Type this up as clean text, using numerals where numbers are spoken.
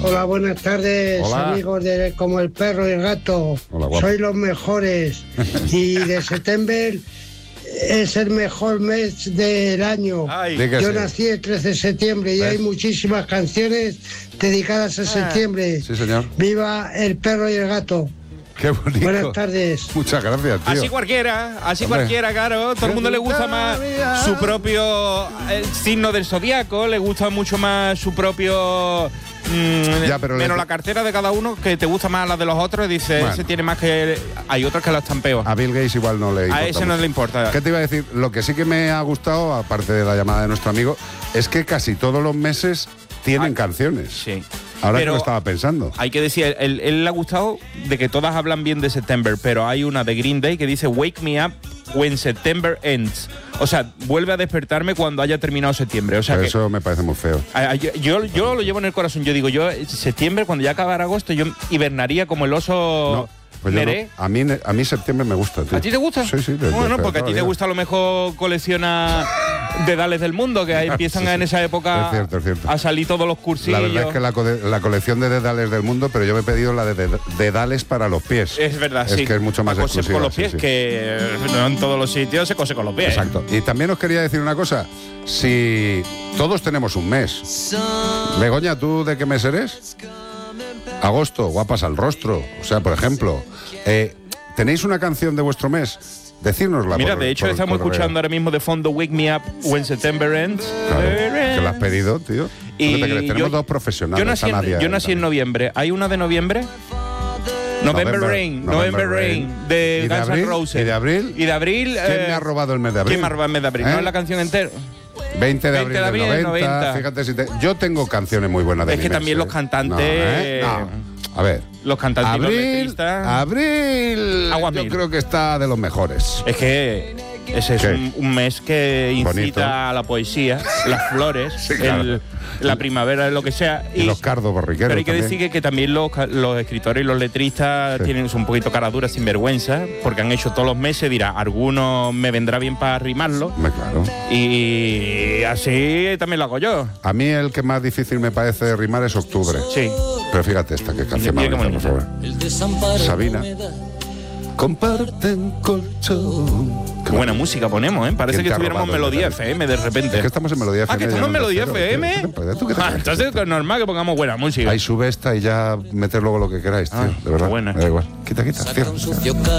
Hola, buenas tardes, Hola. amigos de Como el Perro y el Gato. Hola, guapo. Sois los mejores. Y de septiembre es el mejor mes del año. Ay, Yo nací el 13 de septiembre y ¿Ves? hay muchísimas canciones dedicadas a septiembre. Sí, señor. Viva el perro y el gato. Qué bonito. Buenas tardes. Muchas gracias, tío. así cualquiera, Hombre. claro. Todo el mundo le gusta más su propio signo del zodiaco, le gusta mucho más su propio. Ya, pero menos le- la cartera de cada uno, que te gusta más la de los otros, y dice, Bueno. ese tiene más que. Hay otros que lo están peor. A Bill Gates igual no le importa A ese no mucho. le importa. ¿Qué te iba a decir? Lo que sí que me ha gustado, aparte de la llamada de nuestro amigo, es que casi todos los meses tienen canciones. Sí. Ahora Pero que lo estaba pensando. hay que decir, él le ha gustado de que todas hablan bien de September, pero hay una de Green Day que dice Wake me up when September ends. O sea, vuelve a despertarme cuando haya terminado septiembre. O sea Pero que eso me parece muy feo. yo lo llevo en el corazón. Yo digo, septiembre, cuando ya acabara agosto, yo hibernaría como el oso Pues yo Neré. no. A mí septiembre me gusta, tío. ¿A ti te gusta? Sí, sí. Bueno, porque a ti te gusta a lo mejor colecciona dedales del mundo, que ahí empiezan Sí, sí. en esa época Es cierto, es cierto. a salir todos los cursillos. La verdad es que la colección de dedales del mundo, pero yo me he pedido la de dedales para los pies. Es verdad, es sí. que es mucho más Para coser exclusiva. con los sí, pies, sí. que no en todos los sitios se cose con los pies. Exacto. Y también os quería decir una cosa. Si todos tenemos un mes. Begoña, ¿tú de qué mes eres? Agosto, guapas al rostro. O sea, por ejemplo, ¿tenéis una canción de vuestro mes? Decírnosla. Mira, por- de hecho por estamos correo. escuchando ahora mismo de fondo Wake Me Up When September Ends. Claro, que la has pedido, tío. Y ¿Tú qué te crees? Tenemos yo- dos profesionales. Yo nací, está Nadia yo nací en también. noviembre. ¿Hay una de noviembre? November Rain, November Rain, de ¿Y Guns abril? N' Roses. ¿Y de abril? Y de abril. ¿Quién me ha robado el mes de abril? ¿Quién me ha robado el mes de abril? ¿Eh? No es la canción entera. 20 de 20 abril, de abril del del 90. 90. Fíjate si yo tengo canciones muy buenas de Es mi que mes, también los cantantes- No. A ver. Los cantantes y los Abril, letristas. abril, Agua yo mil. creo que está de los mejores. Es que ese es ¿Qué? un mes que incita Bonito. a la poesía, las flores, Sí, claro. la primavera, lo que sea. Y los cardos borriqueros Pero hay que también. decir que también los escritores y los letristas Sí. tienen un poquito cara dura, sin vergüenza, porque han hecho todos los meses, dirá, algunos me vendrá bien para rimarlo. Hombre, claro. Y así también lo hago yo. A mí el que más difícil me parece de rimar es octubre. Sí. Pero fíjate esta que canción Mira qué más bonita, por bonita. favor. Sabina. Comparten colchón. Qué Buena música ponemos, ¿eh? Parece ¿Quién que te ha estuviéramos en robado el Melodía dedal? FM de repente. Es que estamos en Melodía FM. Ah, que estamos en ya no Melodía tercero. FM. ¿Tú qué te crees? Entonces es normal que pongamos buena música. Ahí sube esta y ya meter luego lo que queráis, tío. Ay, de verdad. buena. Da igual. Quita, Saca cierra. un sucio